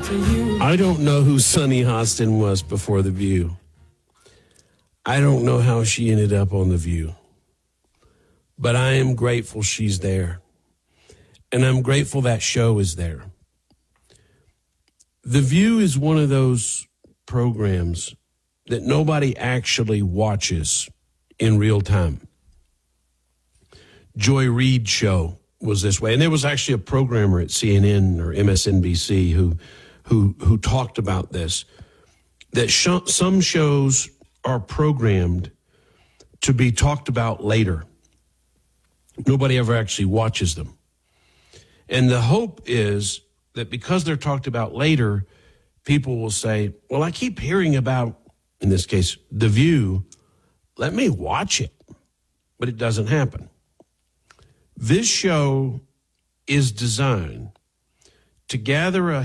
I don't know who Sunny Hostin was before The View. I don't know how she ended up on The View. But I am grateful she's there. And I'm grateful that show is there. The View is one of those programs that nobody actually watches in real time. Joy Reid show was this way. And there was actually a programmer at CNN or MSNBC who talked about this, that some shows are programmed to be talked about later. Nobody ever actually watches them. And the hope is that because they're talked about later, people will say, well, I keep hearing about, in this case, The View. Let me watch it. But it doesn't happen. This show is designed to gather a